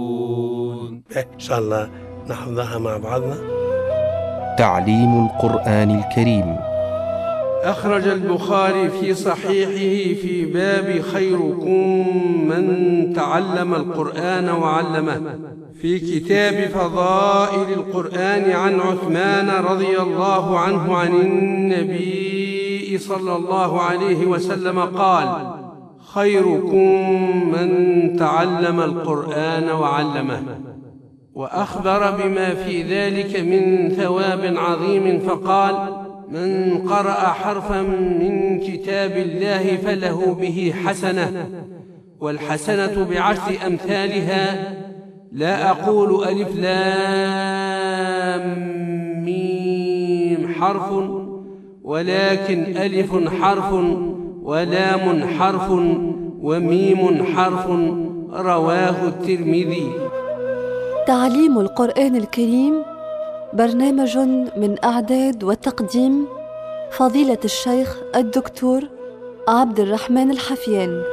إن شاء الله نحفظها مع بعضنا. تعليم القرآن الكريم. أخرج البخاري في صحيحه في باب خيركم من تعلم القرآن وعلمه في كتاب فضائل القرآن عن عثمان رضي الله عنه عن النبي صلى الله عليه وسلم قال: خيركم من تعلم القرآن وعلمه. وأخبر بما في ذلك من ثواب عظيم فقال: من قرأ حرفا من كتاب الله فله به حسنة، والحسنة بعشر أمثالها، لا أقول ألف لام ميم حرف، ولكن ألف حرف ولام حرف وميم حرف. رواه الترمذي. تعليم القرآن الكريم برنامج من إعداد وتقديم فضيلة الشيخ الدكتور عبد الرحمن الحفيان.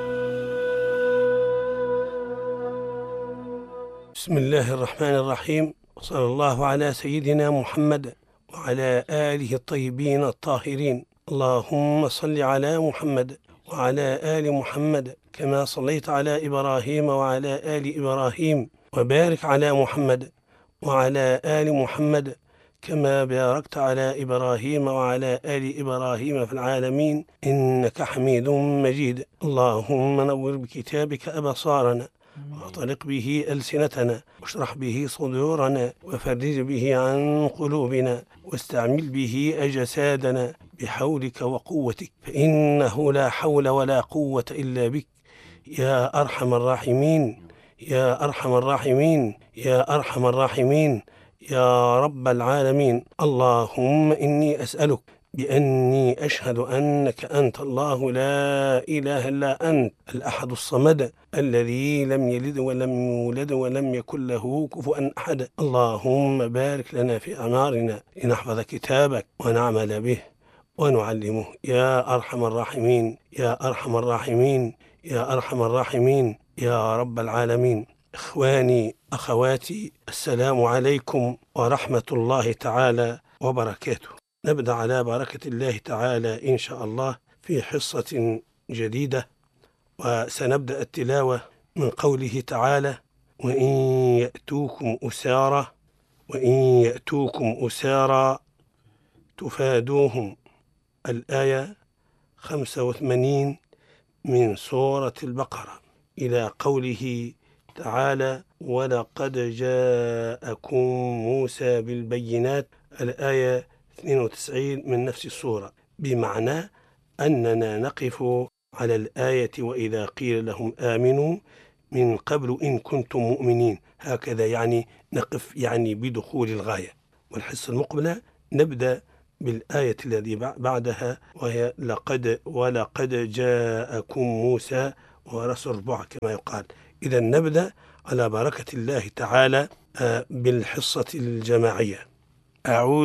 بسم الله الرحمن الرحيم، وصلى الله على سيدنا محمد وعلى آله الطيبين الطاهرين. اللهم صل على محمد وعلى آل محمد كما صليت على إبراهيم وعلى آل إبراهيم، وبارك على محمد وعلى آل محمد كما باركت على إبراهيم وعلى آل إبراهيم في العالمين إنك حميد مجيد. اللهم نور بكتابك أبصارنا، واطلق به ألسنتنا، واشرح به صدورنا، وفرج به عن قلوبنا، واستعمل به أجسادنا بحولك وقوتك، فإنه لا حول ولا قوة إلا بك يا أرحم الراحمين، يا أرحم الراحمين، يا أرحم الراحمين، يا رب العالمين. اللهم إني أسألك بأني أشهد أنك أنت الله لا إله إلا أنت الأحد الصمد الذي لم يلد ولم يولد ولم يكن له كفوا أحد. اللهم بارك لنا في أعمارنا لنحفظ كتابك ونعمل به ونعلمه يا أرحم الراحمين، يا أرحم الراحمين، يا أرحم الراحمين، يا رب العالمين. إخواني أخواتي، السلام عليكم ورحمة الله تعالى وبركاته. نبدأ على بركة الله تعالى إن شاء الله في حصة جديدة، وسنبدأ التلاوة من قوله تعالى: وإن يأتوكم أسارى تفادوهم. الآية 85 من سورة البقرة، إلى قوله تعالى: ولقد جاءكم موسى بالبينات. الآية 92 من نفس السورة، بمعنى أننا نقف على الآية وإذا قيل لهم آمنوا من قبل إن كنتم مؤمنين، هكذا يعني نقف يعني بدخول الغاية. والحصة المقبلة نبدأ بالآية التي بعدها، وهي ولقد جاءكم موسى ورسل ربع كما يقال. إذا نبدأ على بركة الله تعالى بالحصة الجماعية. أعوذ